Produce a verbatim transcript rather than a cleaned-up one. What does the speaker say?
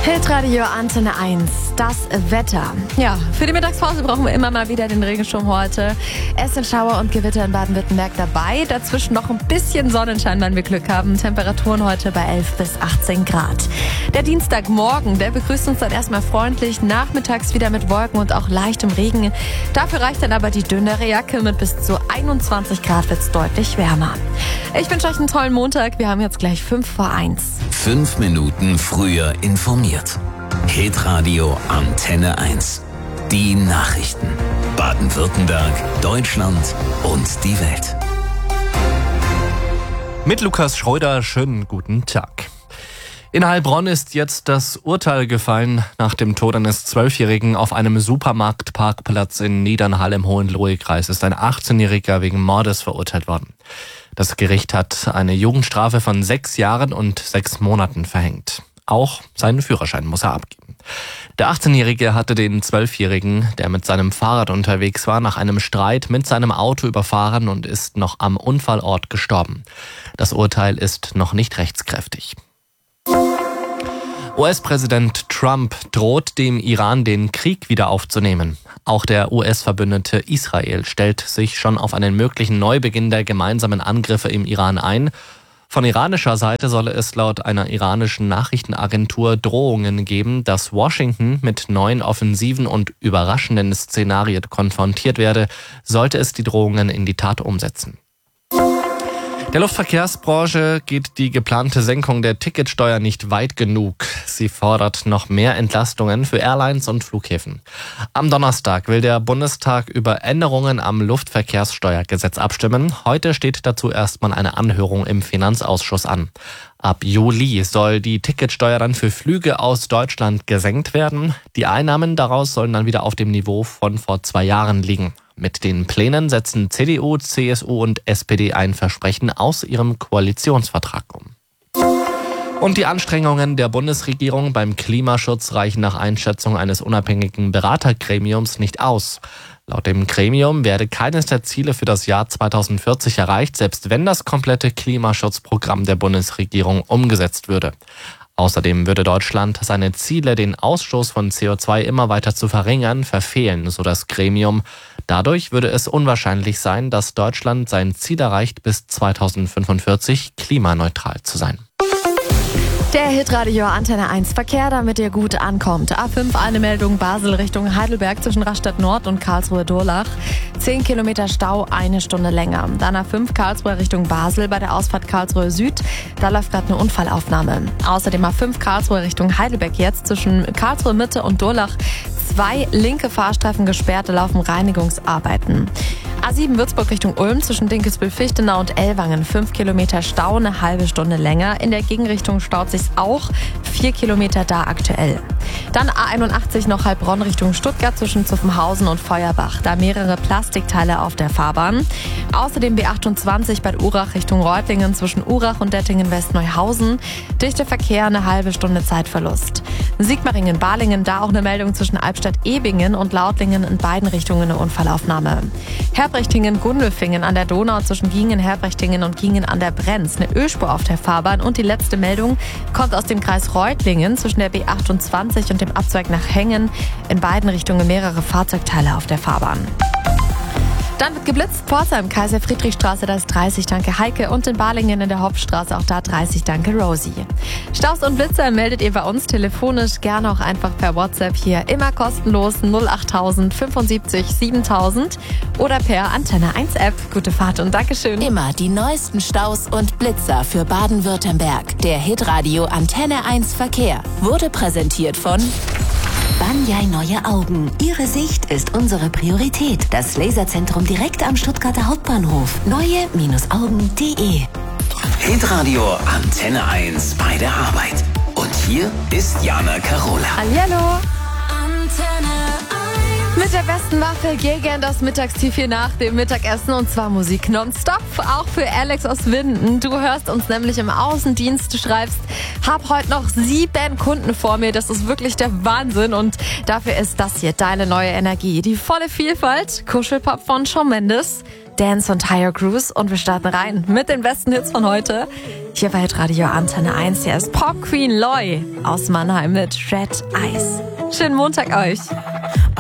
Hitradio Antenne eins, das Wetter. Ja, für die Mittagspause brauchen wir immer mal wieder den Regenschirm heute. Es sind Schauer und Gewitter in Baden-Württemberg dabei. Dazwischen noch ein bisschen Sonnenschein, wenn wir Glück haben. Temperaturen heute bei elf bis achtzehn Grad. Der Dienstagmorgen, der begrüßt uns dann erstmal freundlich. Nachmittags wieder mit Wolken und auch leichtem Regen. Dafür reicht dann aber die dünnere Jacke. Mit bis zu einundzwanzig Grad wird es deutlich wärmer. Ich wünsche euch einen tollen Montag. Wir haben jetzt gleich fünf vor eins. Fünf Minuten früher informiert. Hitradio Antenne eins. Die Nachrichten. Baden-Württemberg, Deutschland und die Welt. Mit Lukas Schreuder, schönen guten Tag. In Heilbronn ist jetzt das Urteil gefallen nach dem Tod eines Zwölfjährigen auf einem Supermarktparkplatz in Niedernhall im Hohenlohe-Kreis ist ein achtzehnjähriger wegen Mordes verurteilt worden. Das Gericht hat eine Jugendstrafe von sechs Jahren und sechs Monaten verhängt. Auch seinen Führerschein muss er abgeben. Der achtzehnjährige hatte den Zwölfjährigen, der mit seinem Fahrrad unterwegs war, nach einem Streit mit seinem Auto überfahren und ist noch am Unfallort gestorben. Das Urteil ist noch nicht rechtskräftig. U S-Präsident Trump droht dem Iran, den Krieg wieder aufzunehmen. Auch der U S-Verbündete Israel stellt sich schon auf einen möglichen Neubeginn der gemeinsamen Angriffe im Iran ein. Von iranischer Seite solle es laut einer iranischen Nachrichtenagentur Drohungen geben, dass Washington mit neuen offensiven und überraschenden Szenarien konfrontiert werde, sollte es die Drohungen in die Tat umsetzen. Der Luftverkehrsbranche geht die geplante Senkung der Ticketsteuer nicht weit genug. Sie fordert noch mehr Entlastungen für Airlines und Flughäfen. Am Donnerstag will der Bundestag über Änderungen am Luftverkehrssteuergesetz abstimmen. Heute steht dazu erstmal eine Anhörung im Finanzausschuss an. Ab Juli soll die Ticketsteuer dann für Flüge aus Deutschland gesenkt werden. Die Einnahmen daraus sollen dann wieder auf dem Niveau von vor zwei Jahren liegen. Mit den Plänen setzen C D U, C S U und S P D ein Versprechen aus ihrem Koalitionsvertrag um. Und die Anstrengungen der Bundesregierung beim Klimaschutz reichen nach Einschätzung eines unabhängigen Beratergremiums nicht aus. Laut dem Gremium werde keines der Ziele für das Jahr zweitausendvierzig erreicht, selbst wenn das komplette Klimaschutzprogramm der Bundesregierung umgesetzt würde. Außerdem würde Deutschland seine Ziele, den Ausstoß von C O zwei immer weiter zu verringern, verfehlen, so das Gremium. Dadurch würde es unwahrscheinlich sein, dass Deutschland sein Ziel erreicht, bis zweitausendfünfundvierzig klimaneutral zu sein. Der Hitradio Antenne eins Verkehr, damit ihr gut ankommt. A fünf eine Meldung Basel Richtung Heidelberg zwischen Rastatt Nord und Karlsruhe-Durlach. zehn Kilometer Stau, eine Stunde länger. Dann A fünf Karlsruhe Richtung Basel bei der Ausfahrt Karlsruhe Süd. Da läuft gerade eine Unfallaufnahme. Außerdem A fünf Karlsruhe Richtung Heidelberg jetzt zwischen Karlsruhe Mitte und Durlach. Zwei linke Fahrstreifen gesperrt, da laufen Reinigungsarbeiten. A sieben Würzburg Richtung Ulm zwischen Dinkelsbühl-Fichtenau und Ellwangen. fünf Kilometer Stau, eine halbe Stunde länger. In der Gegenrichtung staut sich's auch. vier Kilometer da aktuell. Dann A einundachtzig noch Heilbronn Richtung Stuttgart zwischen Zuffenhausen und Feuerbach. Da mehrere Plastikteile auf der Fahrbahn. Außerdem B achtundzwanzig Bad Urach Richtung Reutlingen zwischen Urach und Dettingen-Westneuhausen. Dichter Verkehr, eine halbe Stunde Zeitverlust. Sigmaringen-Balingen, da auch eine Meldung zwischen Albstadt-Ebingen und Lautlingen in beiden Richtungen eine Unfallaufnahme. Herbrechtingen-Gundelfingen an der Donau zwischen Giengen-Herbrechtingen und Giengen an der Brenz. Eine Ölspur auf der Fahrbahn und die letzte Meldung kommt aus dem Kreis Reutlingen zwischen der B achtundzwanzig und dem Abzweig nach Hengen. In beiden Richtungen mehrere Fahrzeugteile auf der Fahrbahn. Dann wird geblitzt, Pforzheim, Kaiser-Friedrich-Straße, da ist dreißig, danke Heike. Und in Balingen in der Hauptstraße, auch da dreißig, danke Rosie. Staus und Blitzer meldet ihr bei uns telefonisch, gerne auch einfach per WhatsApp hier. Immer kostenlos null achttausend fünfundsiebzig siebentausend oder per Antenne eins App. Gute Fahrt und Dankeschön. Immer die neuesten Staus und Blitzer für Baden-Württemberg. Der Hitradio Antenne eins Verkehr wurde präsentiert von Banyai Neue Augen. Ihre Sicht ist unsere Priorität. Das Laserzentrum direkt am Stuttgarter Hauptbahnhof. neue Augen punkt de. Hitradio Antenne eins bei der Arbeit. Und hier ist Jana Carola. Hallihallo. Mit der besten Waffe gegen das Mittagstief hier nach dem Mittagessen, und zwar Musik nonstop. Auch für Alex aus Winden. Du hörst uns nämlich im Außendienst. Du schreibst, hab heute noch sieben Kunden vor mir. Das ist wirklich der Wahnsinn. Und dafür ist das hier deine neue Energie. Die volle Vielfalt. Kuschelpop von Shawn Mendes. Dance und Higher Cruise und wir starten rein mit den besten Hits von heute. Hier bei Hitradio Antenne eins, hier ist Pop Queen Loy aus Mannheim mit Red Eyes. Schönen Montag euch.